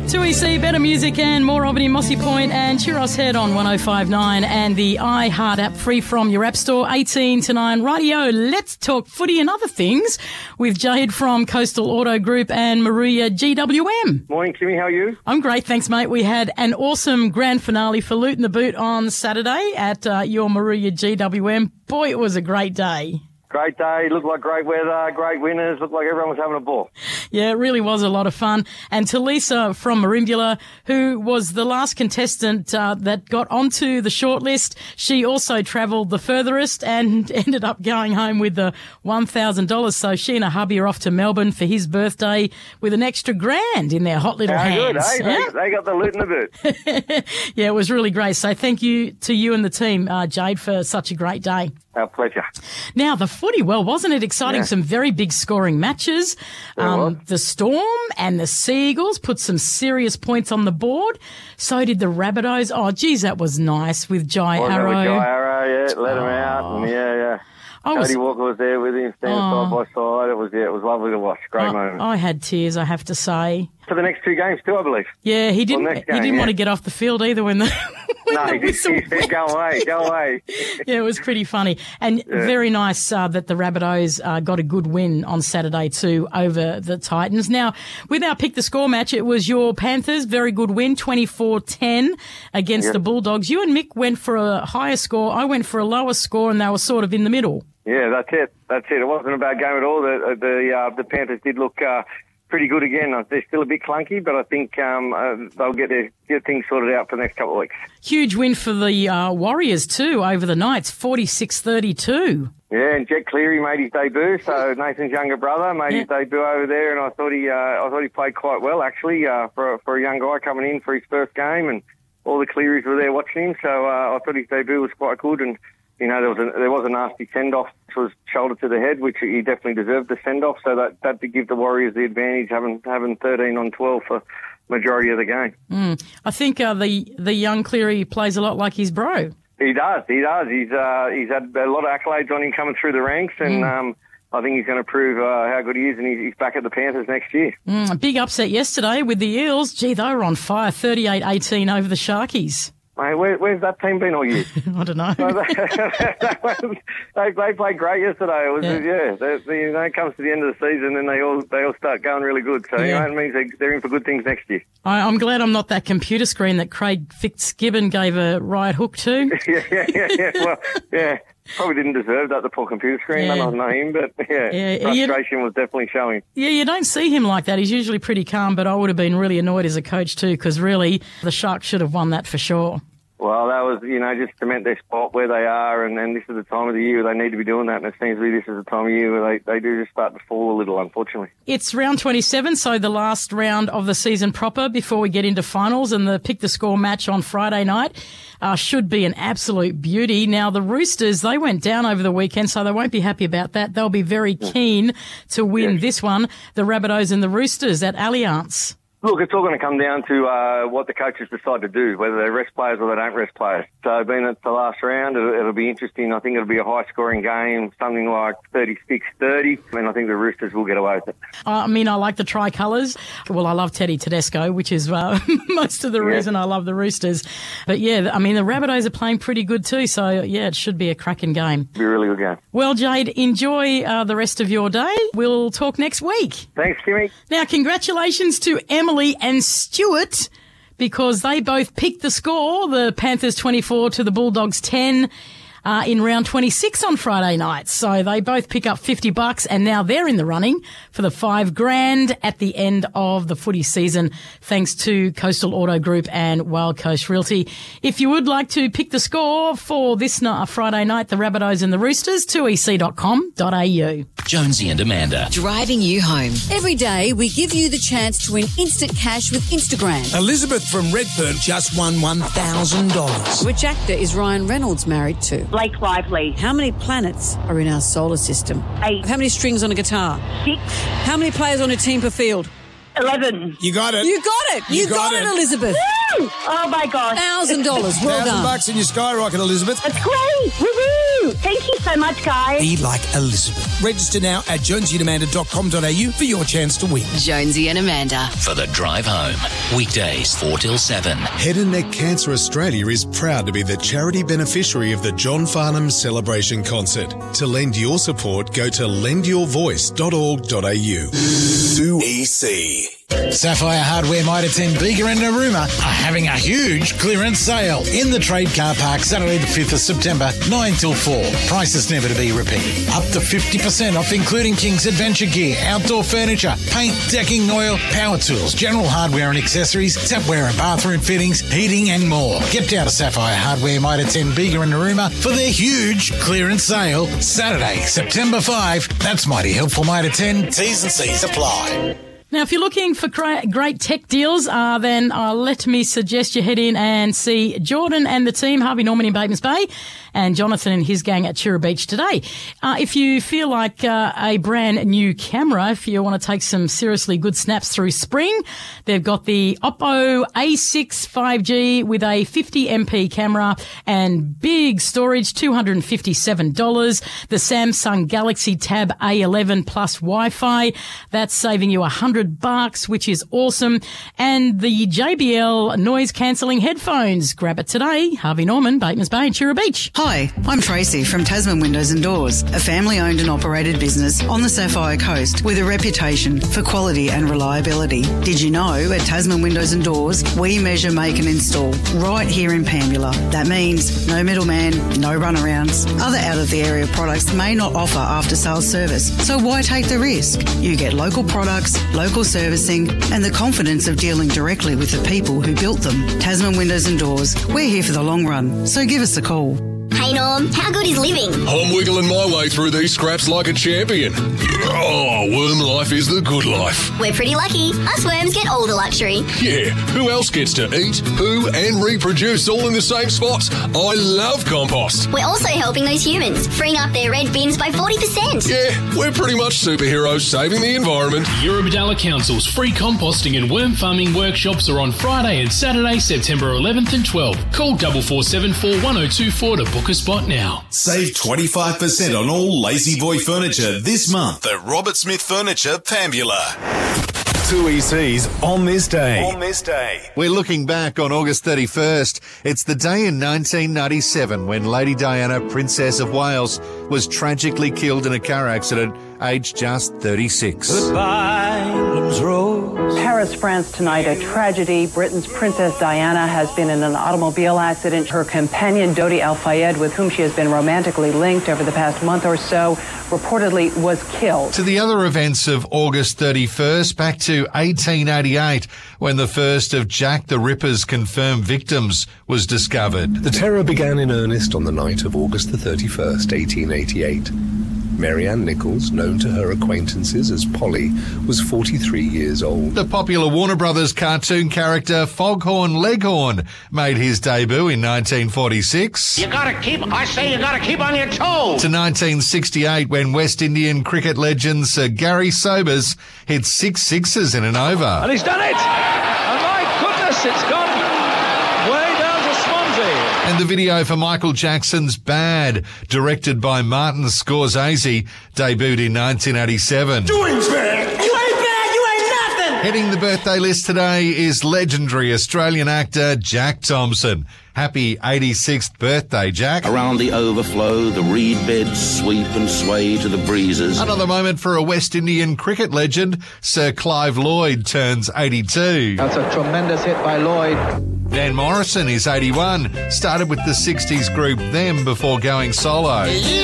2EC, better music and more Albany, Mossy Point and Churros Head on 105.9 and the iHeart app free from your app store, 18 to 9. Rightio, let's talk footy and other things with Jade from Coastal Auto Group and Maria GWM. Morning, Kimmy. How are you? I'm great, thanks, mate. We had an awesome grand finale for Loot in the Boot on Saturday at your Maria GWM. Boy, it was a great day. Great day, looked like great weather, great winners, looked like everyone was having a ball. Yeah, it really was a lot of fun. And Talisa from Merimbula, who was the last contestant that got onto the shortlist, she also travelled the furthest and ended up going home with the $1,000. So she and her hubby are off to Melbourne for his birthday with an extra $1,000 in their hot little hands. Good, eh? Yeah? They got the loot in the boot. Yeah, it was really great. So thank you to you and the team, Jade, for such a great day. Our pleasure. Now, the footy, well, wasn't it exciting? Yeah. Some very big scoring matches. The Storm and the Seagulls put some serious points on the board. So did the Rabbitohs. Oh, geez, that was nice with Jai Arrow. Jai Arrow, yeah, let him out. And yeah. Cody Walker was there with him, standing side by side. It was lovely to watch. Great moment. I had tears, I have to say. For the next two games too, I believe. Yeah, he didn't want to get off the field either when the he said, go away. Yeah, it was pretty funny. And very nice that the Rabbitohs got a good win on Saturday too over the Titans. Now, with our Pick the Score match, it was your Panthers, very good win, 24-10 against the Bulldogs. You and Mick went for a higher score. I went for a lower score and they were sort of in the middle. Yeah, that's it. It wasn't a bad game at all. The Panthers did look pretty good again. They're still a bit clunky, but I think they'll get things sorted out for the next couple of weeks. Huge win for the Warriors too over the Knights, 46-32. Yeah, and Jet Cleary made his debut. So Nathan's younger brother made his debut over there, and I thought he played quite well actually for a young guy coming in for his first game, and all the Clearys were there watching him. So I thought his debut was quite good, and you know, there was a nasty send-off, which was shoulder to the head, which he definitely deserved the send-off. So that did give the Warriors the advantage, having 13 on 12 for majority of the game. I think the young Cleary plays a lot like his bro. He does. He's had a lot of accolades on him coming through the ranks, and I think he's going to prove how good he is, and he's back at the Panthers next year. A big upset yesterday with the Eels. Gee, they were on fire, 38-18 over the Sharkies. Mate, where's that team been all year? I don't know. They played great yesterday. It was, it comes to the end of the season and they all start going really good. So it means they're in for good things next year. I'm glad I'm not that computer screen that Craig Fitzgibbon gave a right hook to. Yeah. Well, yeah. Probably didn't deserve that, the poor computer screen. I don't know him, but frustration was definitely showing. Yeah, you don't see him like that. He's usually pretty calm, but I would have been really annoyed as a coach too, because really the Sharks should have won that for sure. Well, that was, just cement their spot where they are, and this is the time of the year where they need to be doing that, and it seems to be this is the time of year where they do just start to fall a little, unfortunately. It's round 27, so the last round of the season proper before we get into finals, and the Pick the Score match on Friday night should be an absolute beauty. Now, the Roosters, they went down over the weekend, so they won't be happy about that. They'll be very keen to win this one, the Rabbitohs and the Roosters at Allianz. Look, it's all going to come down to what the coaches decide to do, whether they rest players or they don't rest players. So being at the last round, it'll be interesting. I think it'll be a high-scoring game, something like 36-30, and I think the Roosters will get away with it. I like the tricolours. Well, I love Teddy Tedesco, which is most of the reason I love the Roosters. But, the Rabbitohs are playing pretty good too, so, it should be a cracking game. It'll be a really good game. Well, Jade, enjoy the rest of your day. We'll talk next week. Thanks, Kimmy. Now, congratulations to Emily and Stuart, because they both picked the score, the Panthers 24 to the Bulldogs 10 in round 26 on Friday night. So they both pick up $50 and now they're in the running for the $5,000 at the end of the footy season, thanks to Coastal Auto Group and Wild Coast Realty. If you would like to pick the score for this Friday night, the Rabbitohs and the Roosters, 2ec.com.au. Jonesy and Amanda. Driving you home. Every day we give you the chance to win instant cash with Instagram. Elizabeth from Redfern just won $1,000. Which actor is Ryan Reynolds married to? Blake Lively. How many planets are in our solar system? 8. How many strings on a guitar? 6. How many players on a team per field? 11. You got it. You got it. You got it, Elizabeth. Woo! Oh, my gosh. $1,000. Well done. $1,000 in your skyrocket, Elizabeth. That's great. Woo-hoo! Brilliant. Thank you so much, guys. Be like Elizabeth. Register now at jonesyandamanda.com.au for your chance to win. Jonesy and Amanda. For the drive home. Weekdays 4 till 7. Head and Neck Cancer Australia is proud to be the charity beneficiary of the John Farnham Celebration Concert. To lend your support, go to lendyourvoice.org.au. 2EC. Sapphire Hardware Mitre 10 Bega and Narooma are having a huge clearance sale in the Trade Car Park Saturday the 5th of September, 9 till 4. Prices never to be repeated. Up to 50% off, including King's Adventure Gear, outdoor furniture, paint, decking, oil, power tools, general hardware and accessories, tapware and bathroom fittings, heating and more. Get down to Sapphire Hardware Mitre 10 Bega and Narooma for their huge clearance sale Saturday, September 5. That's mighty helpful, Mitre 10. T's and C's apply. Now, if you're looking for great tech deals, then let me suggest you head in and see Jordan and the team, Harvey Norman in Batemans Bay, and Jonathan and his gang at Chira Beach today. If you feel like a brand new camera, if you want to take some seriously good snaps through spring, they've got the Oppo A6 5G with a 50MP camera and big storage, $257. The Samsung Galaxy Tab A11 plus Wi-Fi, that's saving you $100, which is awesome. And the JBL noise cancelling headphones. Grab it today. Harvey Norman, Batemans Bay, Chira Beach. Hi, I'm Tracy from Tasman Windows and Doors, a family-owned and operated business on the Sapphire Coast with a reputation for quality and reliability. Did you know at Tasman Windows and Doors, we measure, make and install right here in Pambula. That means no middleman, no runarounds. Other out-of-the-area products may not offer after-sales service, so why take the risk? You get local products, local servicing and the confidence of dealing directly with the people who built them. Tasman Windows and Doors, we're here for the long run, so give us a call. Hey Norm, how good is living? I'm wiggling my way through these scraps like a champion. Oh, worm life is the good life. We're pretty lucky. Us worms get all the luxury. Yeah, who else gets to eat, poo and reproduce all in the same spot? I love compost. We're also helping those humans, freeing up their red bins by 40%. Yeah, we're pretty much superheroes saving the environment. Eurobodalla Council's free composting and worm farming workshops are on Friday and Saturday, September 11th and 12th. Call 4474 1024 to book a spot now. Save 25% on all Lazy Boy furniture this month at Robert Smith Furniture, Pambula. 2EC's On This Day. On This Day. We're looking back on August 31st. It's the day in 1997 when Lady Diana, Princess of Wales, was tragically killed in a car accident, aged just 36. Goodbye, England's Rose. Paris, France tonight, a tragedy. Britain's Princess Diana has been in an automobile accident. Her companion, Dodi Al-Fayed, with whom she has been romantically linked over the past month or so, reportedly was killed. To the other events of August 31st, back to 1888, when the first of Jack the Ripper's confirmed victims was discovered. The terror began in earnest on the night of August the 31st, 1888. Mary Ann Nichols, known to her acquaintances as Polly, was 43 years old. The popular Warner Brothers cartoon character Foghorn Leghorn made his debut in 1946. You gotta keep on your toes. To 1968, when West Indian cricket legend Sir Gary Sobers hit 6 sixes in an over. And he's done it! And my goodness, it's gone way down to Swansea. And the video for Michael Jackson's Bad, directed by Martin Scorsese, debuted in 1987. Doing's bad! You ain't bad, you ain't nothing! Heading the birthday list today is legendary Australian actor Jack Thompson. Happy 86th birthday, Jack. Around the overflow, the reed beds sweep and sway to the breezes. Another moment for a West Indian cricket legend. Sir Clive Lloyd turns 82. That's a tremendous hit by Lloyd. Van Morrison is 81. Started with the 60s group Them before going solo.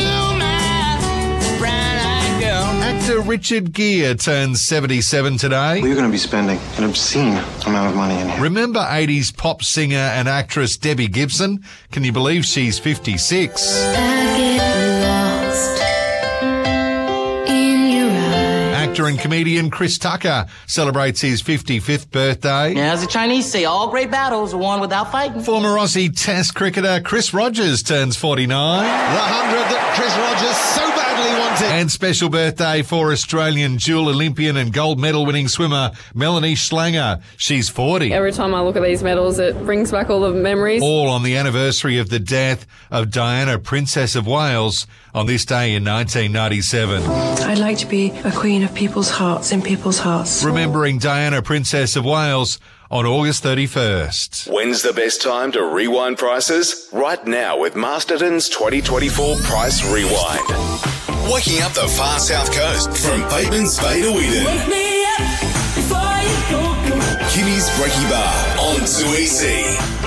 Actor Richard Gere turns 77 today. Well, you're going to be spending an obscene amount of money in here. Remember 80s pop singer and actress Debbie Gibson? Can you believe she's 56? actor and comedian Chris Tucker celebrates his 55th birthday. As the Chinese say, all great battles are won without fighting. Former Aussie Test cricketer Chris Rogers turns 49. The 100 that Chris Rogers so badly wanted. And special birthday for Australian dual Olympian and gold medal winning swimmer Melanie Schlanger. She's 40. Every time I look at these medals, it brings back all the memories. All on the anniversary of the death of Diana, Princess of Wales, on this day in 1997. I'd like to be a queen of people's hearts in people's hearts. Remembering Diana, Princess of Wales, on August 31st. When's the best time to rewind prices? Right now with Masterton's 2024 Price Rewind. Waking up the far south coast from Bateman's Bay to Eden. Wake me up before you go. Kimmy's Brekkie Bar on 2EC.